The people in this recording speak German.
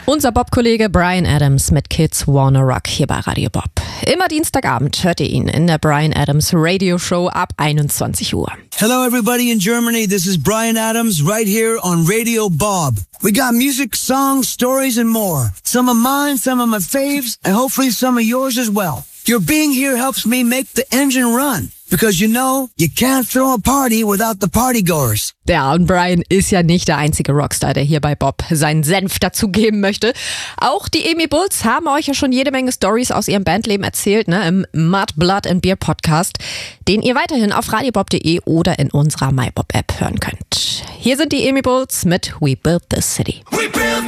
Unser Bob-Kollege Bryan Adams mit Kids Wanna Rock hier bei Radio Bob. Immer Dienstagabend hört ihr ihn in der Bryan Adams Radio Show ab 21 Uhr. Hello everybody in Germany, this is Bryan Adams right here on Radio Bob. We got music, songs, stories and more. Some of mine, some of my faves, and hopefully some of yours as well. Your being here helps me make the engine run. Because you know, you can't throw a party without the partygoers. Ja, und Bryan ist ja nicht der einzige Rockstar, der hier bei Bob seinen Senf dazugeben möchte. Auch die Amy Bulls haben euch ja schon jede Menge Stories aus ihrem Bandleben erzählt, im Mud, Blood and Beer Podcast, den ihr weiterhin auf radiobob.de oder in unserer MyBob-App hören könnt. Hier sind die Amy Bulls mit We Built This City. We built